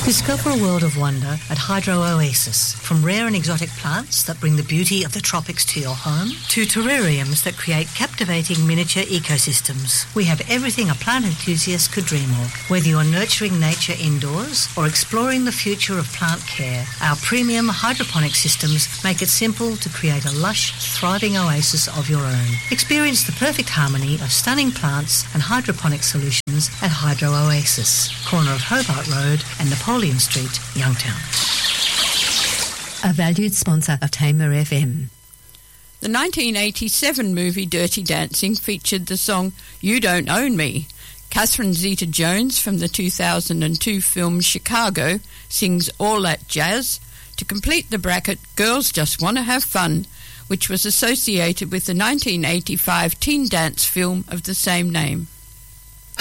Discover a world of wonder at Hydro Oasis. From rare and exotic plants that bring the beauty of the tropics to your home to terrariums that create captivating miniature ecosystems, we have everything a plant enthusiast could dream of. Whether you're nurturing nature indoors or exploring the future of plant care, our premium hydroponic systems make it simple to create a lush, thriving oasis of your own. Experience the perfect harmony of stunning plants and hydroponic solutions at Hydro Oasis, corner of Hobart Road and Napoleon Street, Youngtown. A valued sponsor of Tamer FM. The 1987 movie Dirty Dancing featured the song You Don't Own Me. Catherine Zeta-Jones from the 2002 film Chicago sings All That Jazz. To complete the bracket, Girls Just Want to Have Fun, which was associated with the 1985 teen dance film of the same name.